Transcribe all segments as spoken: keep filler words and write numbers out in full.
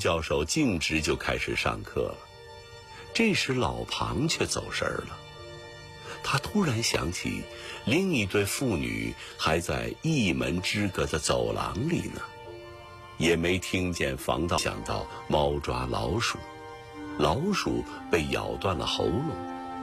教授径直就开始上课了。这时老庞却走神儿了，他突然想起另一对父女还在一门之隔的走廊里呢，也没听见防盗，想到猫抓老鼠，老鼠被咬断了喉咙。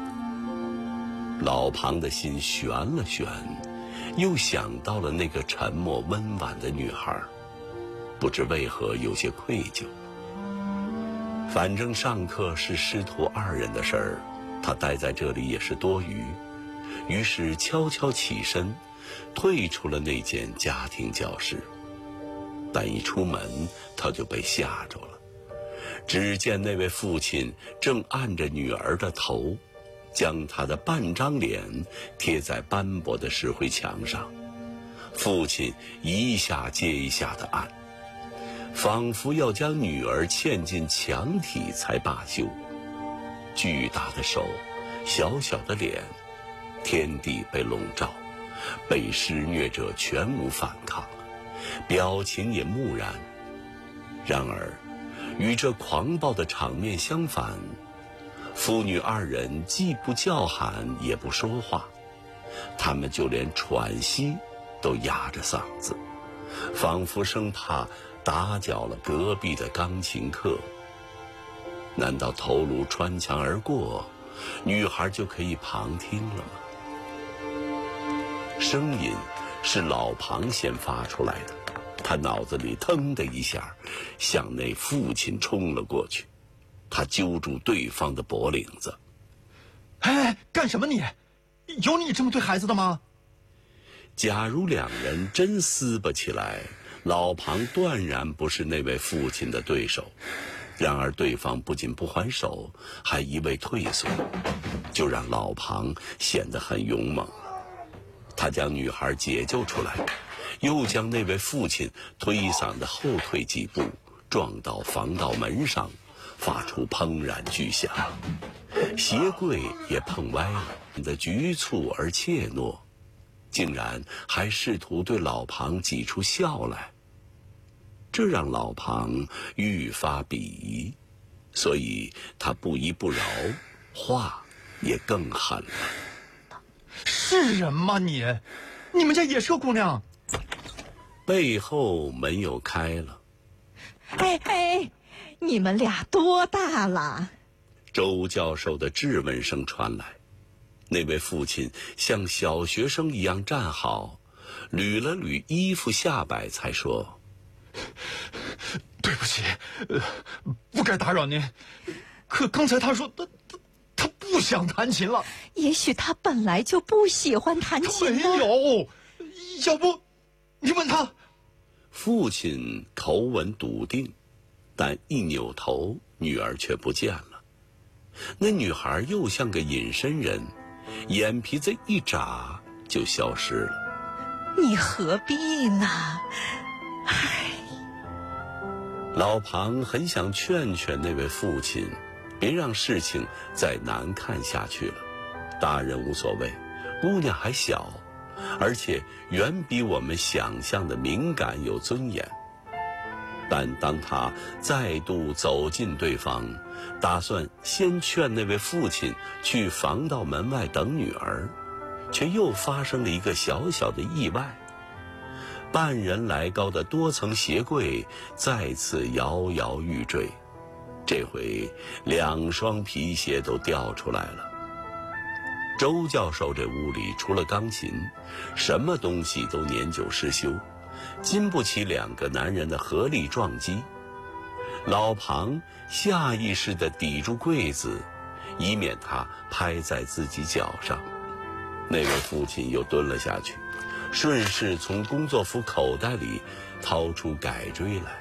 老庞的心悬了悬，又想到了那个沉默温婉的女孩，不知为何有些愧疚。反正上课是师徒二人的事儿，他待在这里也是多余，于是悄悄起身，退出了那间家庭教室。但一出门，他就被吓着了。只见那位父亲正按着女儿的头，将她的半张脸贴在斑驳的石灰墙上，父亲一下接一下地按，仿佛要将女儿嵌进墙体才罢休。巨大的手，小小的脸，天地被笼罩，被施虐者全无反抗，表情也木然。然而与这狂暴的场面相反，父女二人既不叫喊也不说话，他们就连喘息都压着嗓子，仿佛生怕打搅了隔壁的钢琴课。难道头颅穿墙而过，女孩就可以旁听了吗？声音是老庞先发出来的，他脑子里腾的一下向那父亲冲了过去，他揪住对方的脖领子。 哎，干什么你？有你这么对孩子的吗？ 假如两人真撕巴起来，老庞断然不是那位父亲的对手。然而对方不仅不还手，还一味退缩，就让老庞显得很勇猛了。他将女孩解救出来，又将那位父亲推搡的后退几步，撞到防盗门上，发出砰然巨响。鞋柜也碰歪了，显得局促而怯懦，竟然还试图对老庞挤出笑来。这让老庞愈发鄙夷，所以他不依不饶，话也更狠了。 是人吗你？你们家也是个姑娘？ 背后门又开了。 哎哎，你们俩多大了？ 周教授的质问声传来。那位父亲像小学生一样站好，捋了捋衣服下摆，才说： 对不起，呃，不该打扰您。可刚才他说他他他不想弹琴了。 也许他本来就不喜欢弹琴呢。没有，要不你问他。 父亲口吻笃定，但一扭头，女儿却不见了。那女孩又像个隐身人，眼皮子一眨就消失了。 你何必呢？唉。 老庞很想劝劝那位父亲，别让事情再难看下去了。大人无所谓，姑娘还小，而且远比我们想象的敏感有尊严。但当他再度走近对方，打算先劝那位父亲去防盗门外等女儿，却又发生了一个小小的意外。半人来高的多层鞋柜再次摇摇欲坠，这回两双皮鞋都掉出来了。周教授这屋里除了钢琴，什么东西都年久失修，经不起两个男人的合力撞击。老庞下意识地抵住柜子，以免他拍在自己脚上。那位父亲又蹲了下去，顺势从工作服口袋里掏出改锥来。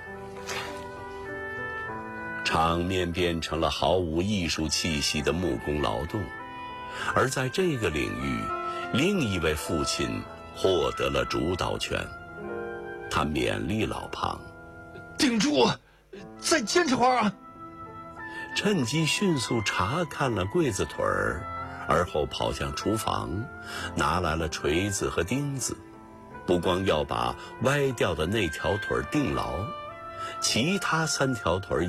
场面变成了毫无艺术气息的木工劳动，而在这个领域，另一位父亲获得了主导权。他勉励老庞： 顶住，再坚持会儿啊！ 趁机迅速查看了柜子腿儿，而后跑向厨房，拿来了锤子和钉子。不光要把歪掉的那条腿钉牢，其他三条腿